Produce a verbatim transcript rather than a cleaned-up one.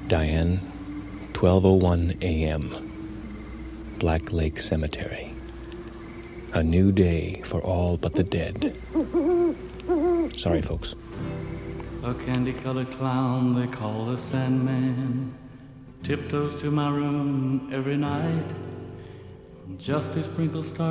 Diane, twelve oh one a.m. Black Lake Cemetery. A new day for all but the dead. Sorry, folks. A candy-colored clown they call the Sandman tiptoes to my room every night just to sprinkle stars